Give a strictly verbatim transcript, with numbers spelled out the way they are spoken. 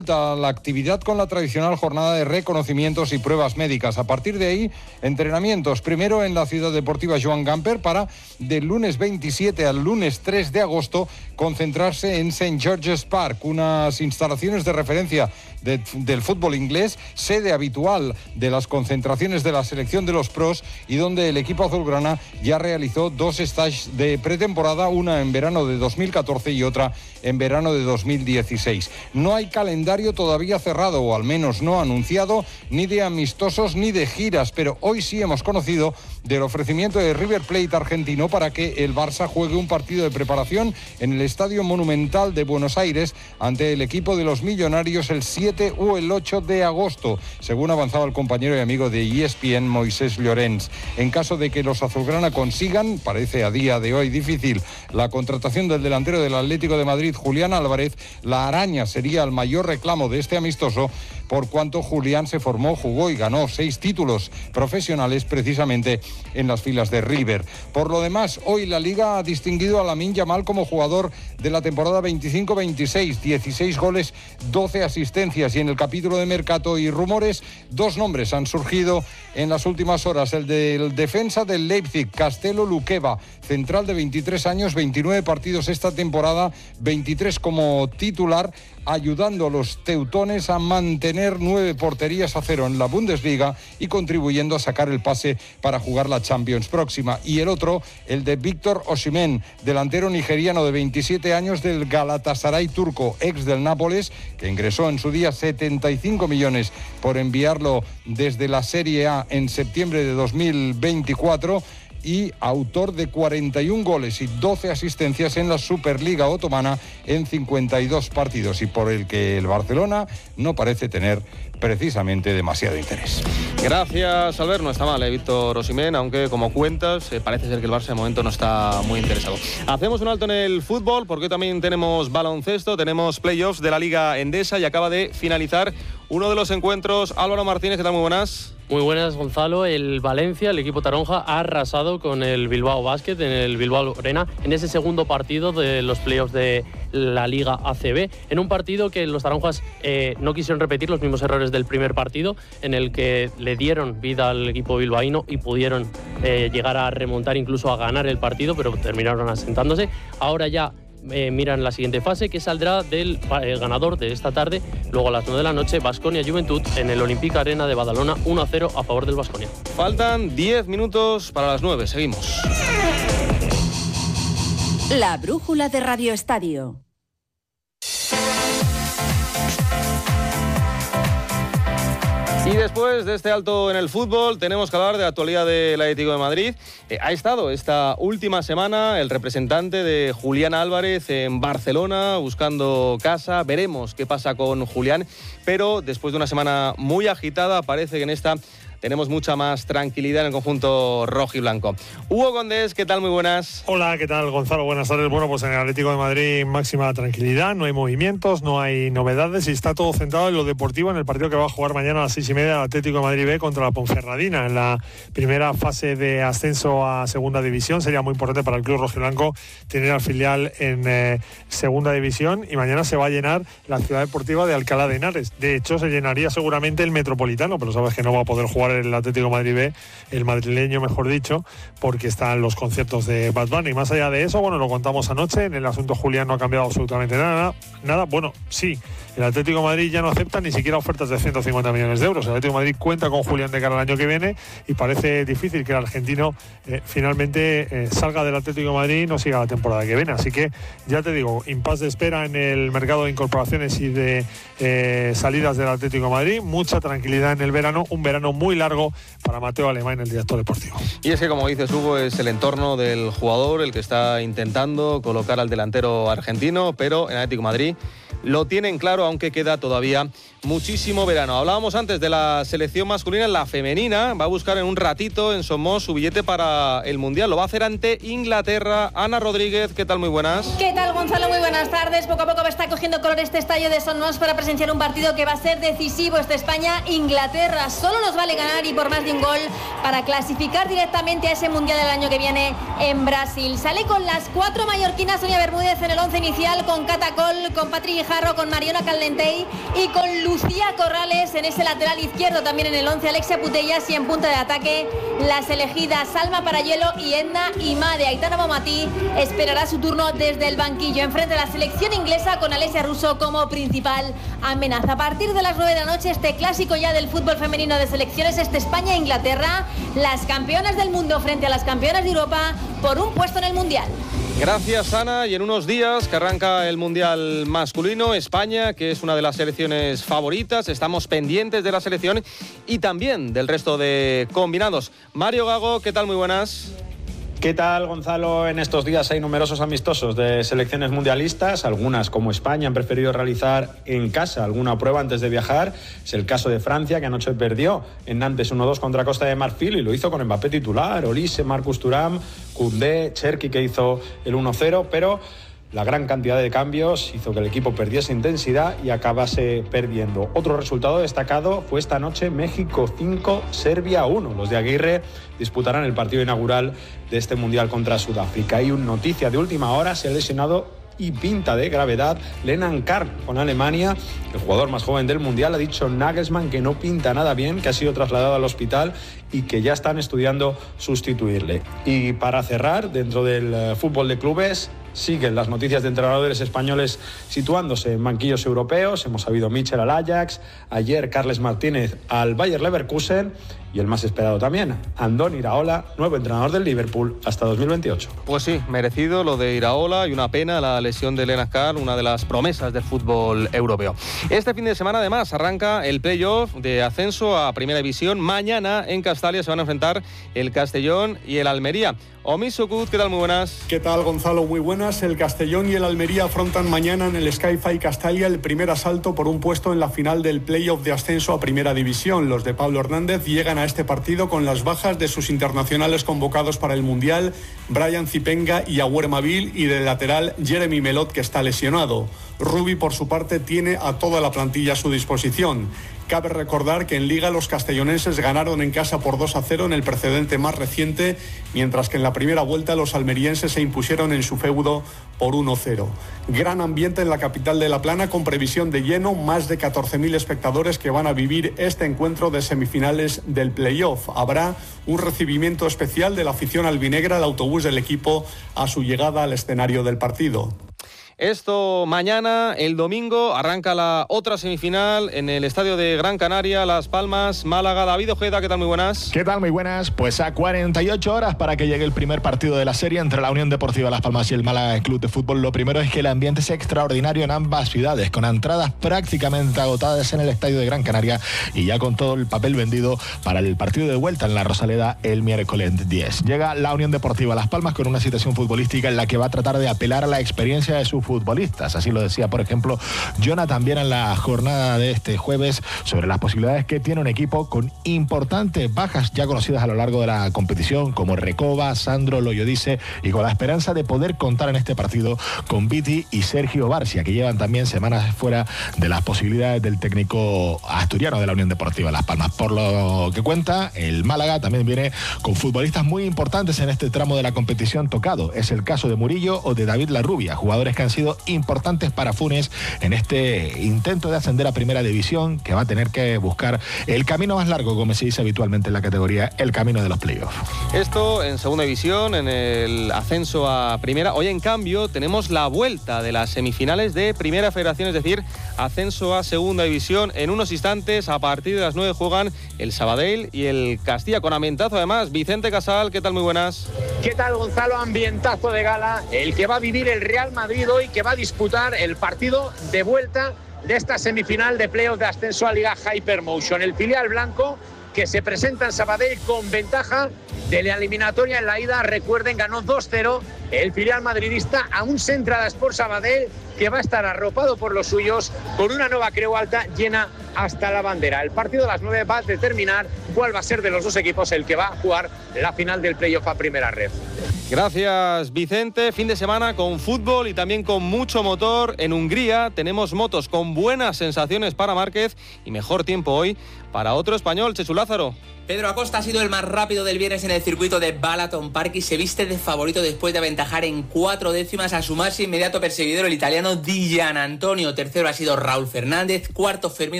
la actividad con la tradicional jornada de reconocimientos y pruebas médicas. A partir de ahí, entrenamientos. Primero en la Ciudad Deportiva Joan Gamper para del lunes veintisiete al lunes tres de agosto concentrarse en Saint George's Park, unas instalaciones de referencia de, del fútbol inglés, sede habitual de las concentraciones de la selección de los pros y donde el equipo azulgrana ya realizó dos stages de pretemporada, una en verano de dos mil catorce y otra en verano de dos mil dieciséis. No hay calendario todavía cerrado, o al menos no anunciado, ni de amistosos ni de giras, pero hoy sí hemos conocido del ofrecimiento de River Plate argentino para que el Barça juegue un partido de preparación en el Estadio Monumental de Buenos Aires ante el equipo de los millonarios el siete o el ocho de agosto, según avanzaba el compañero y amigo de E S P N, Moisés Llorens. En caso de que los azulgrana consigan, parece a día de hoy difícil, la contratación del delantero del Atlético de Madrid, Julián Álvarez, la araña sería el mayor reclamo de este amistoso, por cuanto Julián se formó, jugó y ganó seis títulos profesionales precisamente en las filas de River. Por lo demás, hoy la Liga ha distinguido a Lamine Yamal como jugador de la temporada veinticinco veintiséis, dieciséis goles, doce asistencias, y en el capítulo de mercado y rumores, dos nombres han surgido en las últimas horas: el del defensa del Leipzig, Castelo Luqueva, central de veintitrés años, veintinueve partidos esta temporada, veintitrés como titular, ayudando a los teutones a mantener nueve porterías a cero en la Bundesliga y contribuyendo a sacar el pase para jugar la Champions próxima. Y el otro, el de Víctor Osimhen, delantero nigeriano de veintisiete años del Galatasaray turco, ex del Nápoles, que ingresó en su día setenta y cinco millones por enviarlo desde la Serie A en septiembre de dos mil veinticuatro, y autor de cuarenta y un goles y doce asistencias en la Superliga otomana en cincuenta y dos partidos, y por el que el Barcelona no parece tener precisamente demasiado interés. Gracias, Albert. No está mal, ¿eh? Víctor Osimhen, aunque como cuentas, eh, parece ser que el Barça de momento no está muy interesado. Hacemos un alto en el fútbol porque también tenemos baloncesto, tenemos playoffs de la Liga Endesa y acaba de finalizar uno de los encuentros. Álvaro Martínez, ¿qué tal? Muy buenas. Muy buenas, Gonzalo. El Valencia, el equipo taronja, ha arrasado con el Bilbao Basket en el Bilbao Arena en ese segundo partido de los playoffs de la Liga A C B, en un partido que los taronjas eh, no quisieron repetir los mismos errores del primer partido, en el que le dieron vida al equipo bilbaíno y pudieron eh, llegar a remontar, incluso a ganar el partido, pero terminaron asentándose. Ahora ya Eh, miran la siguiente fase, que saldrá del eh, ganador de esta tarde. Luego a las nueve de la noche, Baskonia Juventud en el Olímpic Arena de Badalona, uno a cero a favor del Baskonia. Faltan diez minutos para las nueve, seguimos. La brújula de Radio Estadio. Y después de este alto en el fútbol, tenemos que hablar de la actualidad del Atlético de Madrid. Eh, ha estado esta última semana el representante de Julián Álvarez en Barcelona buscando casa. Veremos qué pasa con Julián, pero después de una semana muy agitada, parece que en esta tenemos mucha más tranquilidad en el conjunto rojo y blanco. Hugo Condés, ¿qué tal? Muy buenas. Hola, ¿qué tal, Gonzalo? Buenas tardes. Bueno, pues en el Atlético de Madrid máxima tranquilidad, no hay movimientos, no hay novedades y está todo centrado en lo deportivo, en el partido que va a jugar mañana a las seis y media el Atlético de Madrid B contra la Ponferradina en la primera fase de ascenso a segunda división. Sería muy importante para el club rojo y blanco tener al filial en eh, segunda división, y mañana se va a llenar la ciudad deportiva de Alcalá de Henares. De hecho, se llenaría seguramente el Metropolitano, pero sabes que no va a poder jugar el Atlético de Madrid B, el madrileño mejor dicho, porque están los conciertos de Bad Bunny. Más allá de eso, bueno, lo contamos anoche, en el asunto Julián no ha cambiado absolutamente nada, nada, bueno, sí, el Atlético de Madrid ya no acepta ni siquiera ofertas de ciento cincuenta millones de euros. El Atlético de Madrid cuenta con Julián de cara al año que viene y parece difícil que el argentino eh, finalmente eh, salga del Atlético de Madrid y no siga la temporada que viene. Así que ya te digo, impasse de espera en el mercado de incorporaciones y de eh, salidas del Atlético de Madrid, mucha tranquilidad en el verano, un verano muy largo para Mateo Alemán, el director deportivo. Y es que, como dices, Hugo, es el entorno del jugador el que está intentando colocar al delantero argentino, pero en Atlético de Madrid lo tienen claro, aunque queda todavía muchísimo verano. Hablábamos antes de la selección masculina, la femenina va a buscar en un ratito en Somos su billete para el Mundial. Lo va a hacer ante Inglaterra. Ana Rodríguez, ¿qué tal? Muy buenas. ¿Qué tal, Gonzalo? Muy buenas tardes. Poco a poco va a estar cogiendo color este estadio de Somos para presenciar un partido que va a ser decisivo. Este España-Inglaterra. Solo nos vale ganar y por más de un gol para clasificar directamente a ese Mundial del año que viene en Brasil. Sale con las cuatro mallorquinas Sonia Bermúdez en el once inicial, con Cata Coll, con Patri Guijarro, con Mariona Caldentey y con Lucía Corrales en ese lateral izquierdo, también en el once Alexia Putellas, y en punta de ataque las elegidas Salma Parayelo y Edna Imade. Aitana Bonmatí esperará su turno desde el banquillo, enfrente de la selección inglesa con Alessia Russo como principal amenaza. A partir de las nueve de la noche, este clásico ya del fútbol femenino de selecciones, este España-Inglaterra, las campeonas del mundo frente a las campeonas de Europa por un puesto en el Mundial. Gracias, Ana. Y en unos días que arranca el Mundial masculino, España, que es una de las selecciones favoritas, estamos pendientes de la selección y también del resto de combinados. Mario Gago, ¿qué tal? Muy buenas. ¿Qué tal, Gonzalo? En estos días hay numerosos amistosos de selecciones mundialistas. Algunas, como España, han preferido realizar en casa alguna prueba antes de viajar. Es el caso de Francia, que anoche perdió en Nantes uno dos contra Costa de Marfil y lo hizo con Mbappé titular, Olise, Marcus Thuram, Koundé, Cherki, que hizo el uno cero, pero la gran cantidad de cambios hizo que el equipo perdiese intensidad y acabase perdiendo. Otro resultado destacado fue esta noche México cinco, Serbia uno. Los de Aguirre disputarán el partido inaugural de este Mundial contra Sudáfrica. Y una noticia de última hora: se ha lesionado y pinta de gravedad Lennart Karl con Alemania. El jugador más joven del Mundial ha dicho Nagelsmann que no pinta nada bien, que ha sido trasladado al hospital y que ya están estudiando sustituirle. Y para cerrar, dentro del fútbol de clubes, siguen las noticias de entrenadores españoles situándose en banquillos europeos. Hemos sabido Michel al Ajax, ayer Carles Martínez al Bayer Leverkusen y el más esperado también, Andoni Iraola, nuevo entrenador del Liverpool hasta dos mil veintiocho. Pues sí, merecido lo de Iraola y una pena la lesión de Lennart Karl, una de las promesas del fútbol europeo. Este fin de semana además arranca el playoff de ascenso a Primera División. Mañana en Castalia se van a enfrentar el Castellón y el Almería. Omi Sokut, ¿qué tal? Muy buenas. ¿Qué tal, Gonzalo? Muy buenas. El Castellón y el Almería afrontan mañana en el Sky-Fi Castalia el primer asalto por un puesto en la final del playoff de ascenso a Primera División. Los de Pablo Hernández llegan a este partido con las bajas de sus internacionales convocados para el Mundial, Brian Zipenga y Agüer Mabil, y del lateral Jeremy Melot, que está lesionado. Rubi, por su parte, tiene a toda la plantilla a su disposición. Cabe recordar que en Liga los castellonenses ganaron en casa por dos a cero en el precedente más reciente, mientras que en la primera vuelta los almerienses se impusieron en su feudo por uno cero. Gran ambiente en la capital de La Plana, con previsión de lleno, más de catorce mil espectadores que van a vivir este encuentro de semifinales del playoff. Habrá un recibimiento especial de la afición albinegra al autobús del equipo a su llegada al escenario del partido. Esto mañana, el domingo, arranca la otra semifinal en el estadio de Gran Canaria, Las Palmas, Málaga. David Ojeda, ¿qué tal? Muy buenas. ¿Qué tal? Muy buenas. Pues a cuarenta y ocho horas para que llegue el primer partido de la serie entre la Unión Deportiva Las Palmas y el Málaga Club de Fútbol. Lo primero es que el ambiente es extraordinario en ambas ciudades, con entradas prácticamente agotadas en el estadio de Gran Canaria y ya con todo el papel vendido para el partido de vuelta en la Rosaleda el miércoles diez. Llega la Unión Deportiva Las Palmas con una situación futbolística en la que va a tratar de apelar a la experiencia de sus futbolistas. Así lo decía, por ejemplo, Jonathan Viera en la jornada de este jueves sobre las posibilidades que tiene un equipo con importantes bajas ya conocidas a lo largo de la competición, como Recoba, Sandro Loyodice, y con la esperanza de poder contar en este partido con Viti y Sergio Barcia, que llevan también semanas fuera de las posibilidades del técnico asturiano de la Unión Deportiva Las Palmas. Por lo que cuenta, el Málaga también viene con futbolistas muy importantes en este tramo de la competición tocado. Es el caso de Murillo o de David Larrubia, jugadores que han sido importantes para Funes en este intento de ascender a Primera División, que va a tener que buscar el camino más largo, como se dice habitualmente en la categoría, el camino de los playoffs. Esto en Segunda División, en el ascenso a Primera. Hoy, en cambio, tenemos la vuelta de las semifinales de Primera Federación, es decir, ascenso a Segunda División. En unos instantes, a partir de las nueve, juegan el Sabadell y el Castilla, con ambientazo además. Vicente Casal, ¿qué tal? Muy buenas. ¿Qué tal, Gonzalo? Ambientazo de gala, el que va a vivir el Real Madrid hoy, que va a disputar el partido de vuelta de esta semifinal de playoff de ascenso a Liga Hypermotion. El filial blanco, que se presenta en Sabadell con ventaja de la eliminatoria en la ida. Recuerden, ganó dos cero. El filial madridista aún se entradas por Sabadell, que va a estar arropado por los suyos con una nueva creu alta llena hasta la bandera. El partido de las nueve va a determinar cuál va a ser de los dos equipos el que va a jugar la final del playoff a Primera Red. Gracias, Vicente. Fin de semana con fútbol y también con mucho motor. En Hungría tenemos motos con buenas sensaciones para Márquez y mejor tiempo hoy para otro español, Chechu Lázaro. Pedro Acosta ha sido el más rápido del viernes en el circuito de Balaton Park y se viste de favorito después de aventajar en cuatro décimas a su más inmediato perseguidor, el italiano Di Gianantonio. Tercero ha sido Raúl Fernández, cuarto Fermín